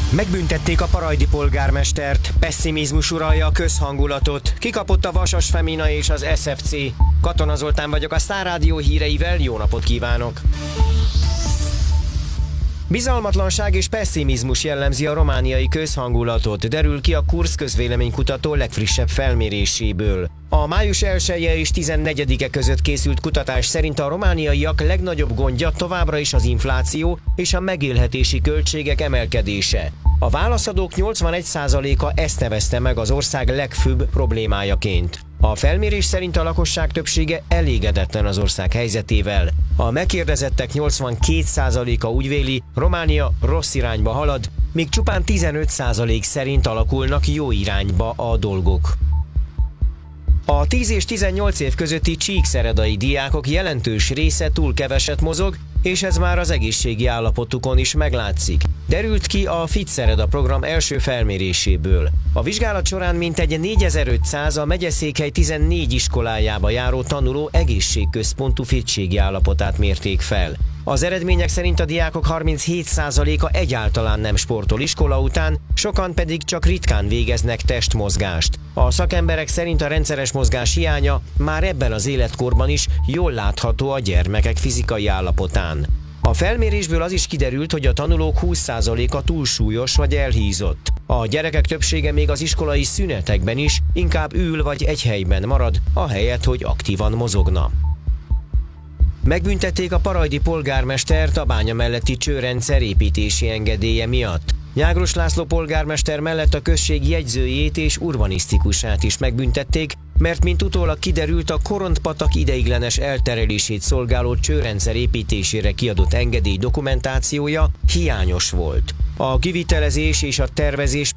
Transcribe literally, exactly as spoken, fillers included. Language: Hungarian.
Megbüntették a parajdi polgármestert, pesszimizmus uralja a közhangulatot, kikapott a Vasas Femina és az es ef cé. Katona Zoltán vagyok, a Sztár Rádió híreivel, jó napot kívánok! Bizalmatlanság és pesszimizmus jellemzi a romániai közhangulatot, derül ki a Kursz közvéleménykutató legfrissebb felméréséből. A május elseje és tizennegyedike között készült kutatás szerint a romániaiak legnagyobb gondja továbbra is az infláció és a megélhetési költségek emelkedése. A válaszadók nyolcvanegy százaléka ezt nevezte meg az ország legfőbb problémájaként. A felmérés szerint a lakosság többsége elégedetlen az ország helyzetével. A megkérdezettek nyolcvankét százaléka úgy véli, Románia rossz irányba halad, míg csupán tizenöt százalék szerint alakulnak jó irányba a dolgok. A tíz és tizennyolc év közötti csíkszeredai diákok jelentős része túl keveset mozog, és ez már az egészségi állapotukon is meglátszik. Derült ki a FitSereda program első felméréséből. A vizsgálat során mintegy négyezer-ötszáz a megyeszékhely tizennégy iskolájába járó tanuló egészségközpontú fittségi állapotát mérték fel. Az eredmények szerint a diákok harminchét százaléka egyáltalán nem sportol iskola után, sokan pedig csak ritkán végeznek testmozgást. A szakemberek szerint a rendszeres mozgás hiánya már ebben az életkorban is jól látható a gyermekek fizikai állapotán. A felmérésből az is kiderült, hogy a tanulók húsz százaléka túlsúlyos vagy elhízott. A gyerekek többsége még az iskolai szünetekben is inkább ül vagy egy helyben marad, ahelyett, hogy aktívan mozogna. Megbüntették a parajdi polgármestert a bánya melletti csőrendszer építési engedélye miatt. Nyágros László polgármester mellett a község jegyzőjét és urbanisztikusát is megbüntették, mert mint utólag kiderült, a Korontpatak ideiglenes elterelését szolgáló csőrendszer építésére kiadott engedély dokumentációja hiányos volt. A kivitelezés és a tervezés